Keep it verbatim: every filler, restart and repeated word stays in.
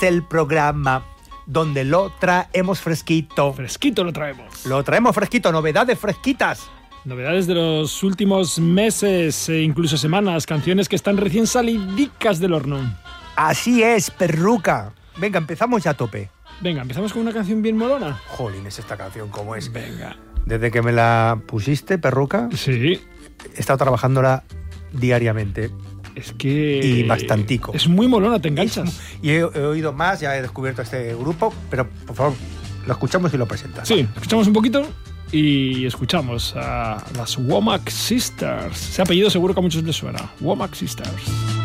es el programa donde lo traemos fresquito. Fresquito lo traemos. Lo traemos fresquito, novedades fresquitas. Novedades de los últimos meses e incluso semanas, canciones que están recién salidicas del horno. Así es, perruca. Venga, empezamos ya a tope. Venga, empezamos con una canción bien molona. Jolín, es esta canción, ¿cómo es? Venga. Desde que me la pusiste, perruca, Sí. he estado trabajándola diariamente. Es que... Y bastantico. Es muy molona, te enganchas. Y he, he oído más, ya he descubierto este grupo, pero por favor, lo escuchamos y lo presentas. Sí, escuchamos un poquito y escuchamos a las Womack Sisters. Ese apellido seguro que a muchos les suena. Womack Sisters.